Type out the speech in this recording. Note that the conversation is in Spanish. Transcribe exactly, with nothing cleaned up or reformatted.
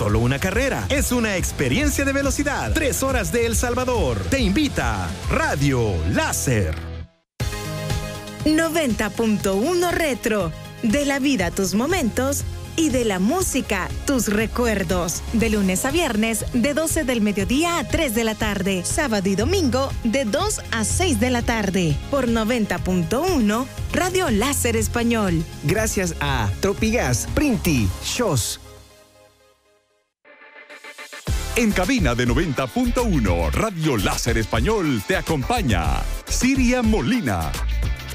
solo una carrera, es una experiencia de velocidad. Tres horas de El Salvador. Te invita Radio Láser. noventa punto uno Retro. De la vida a tus momentos y de la música tus recuerdos. De lunes a viernes de doce del mediodía a tres de la tarde. Sábado y domingo de dos a seis de la tarde. Por noventa punto uno Radio Láser Español. Gracias a Tropigas, Printi, Shows. En cabina de noventa punto uno Radio Láser Español te acompaña Siria Molina.